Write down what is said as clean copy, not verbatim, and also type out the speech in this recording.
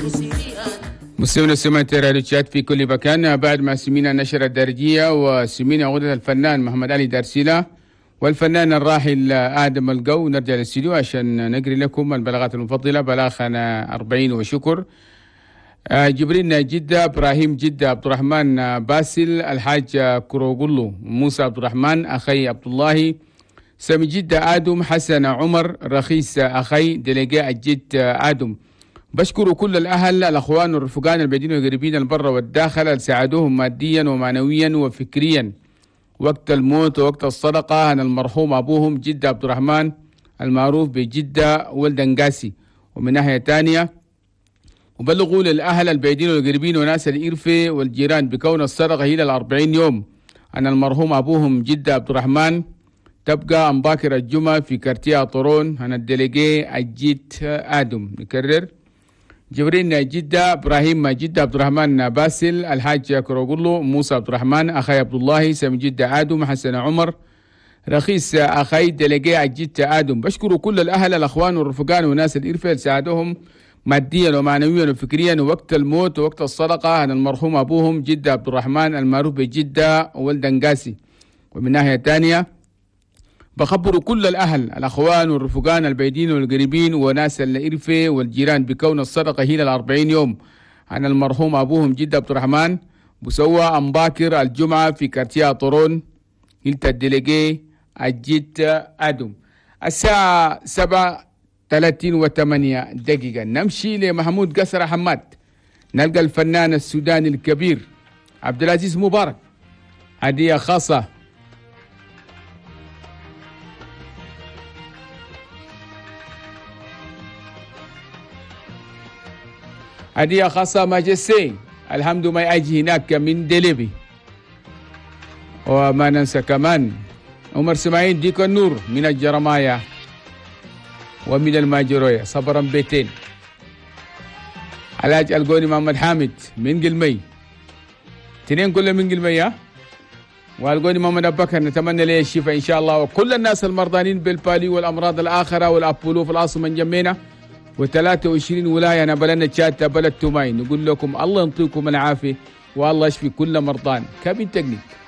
مستمعينا سمعنا راديو تشات في كل مكان. بعد ما سمينا النشرة الدارجية وسمينا غدة الفنان محمد علي دارسيلا والفنان الراحل آدم القو، نرجع للاستديو عشان نقري لكم البلاغات المفضلة. بلاغنا 40 وشكر. جبرين جدة، إبراهيم جدة، عبد الرحمن باسل، الحاج كروغلو، موسى عبد الرحمن، أخي عبد الله، سامي جدة آدم، حسن عمر، رخيص أخي، دلقاء الجد آدم. بشكر كل الأهل الأخوان والرفقان البعيدين والقريبين البر والداخل اللي ساعدوهم ماديا ومعنويا وفكريا وقت الموت ووقت الصدقة عن المرحوم أبوهم جدة عبد الرحمن المعروف بجدة ولد نقاسي. ومن ناحية تانية وبلغوا للأهل البعيدين والقريبين وناس الإرفة والجيران بكون الصدقة هي 40 يوم عن المرحوم أبوهم جدة عبد الرحمن تبقى عن باكر الجمعة في كارتيه طرون عن الدلقاء الجد آدم. نكرر: جبرين جدة، إبراهيم جدة، عبد الرحمن باسل، الحاج كروغلو، موسى عبد الرحمن، أخي عبد الله، سامي جدة آدم، حسن عمر، رخيص أخي، دلقاء الجد آدم. بشكر كل الأهل الأخوان والرفقان وناس الإرفة ساعدوهم ماديا ومعنويا وفكريا وقت الموت ووقت الصدقة عن المرحوم أبوهم جدة عبد الرحمن المعروف بجدة ولد نقاسي. ومن ناحية تانية بخبروا كل الأهل الأخوان والرفقان البعيدين والقريبين وناس الإرفة والجيران بكون الصدقة هي 40 يوم عن المرحوم أبوهم جدة عبد الرحمن بسوى عن باكر الجمعة في كارتيه طرون هيلت الدلقاء الجد آدم. الساعة 7:38 نمشي لمحمود قصر حماد، نلقى الفنان السوداني الكبير عبد العزيز مبارك. هدية خاصة هدية خاصة ماجسي الحمد ما يجي هناك من دليبي. وما ننسى كمان عمر سماعين ديك النور من الجرماية ومن الماجروية صبرا بيتين. علاج القوني محمد حامد من قلمي، تنين كل من قلمي. والقوني محمد أبو بكر نتمنى له الشفاء إن شاء الله، وكل الناس المرضانين بالبالي والأمراض الآخرة والأبولو في العاصمة جمينا و23 ولاية أنا بلدنا تشات بلد توماي. نقول لكم الله ينطيكم العافية والله يشفي كل مرضان. كابين تكنيك.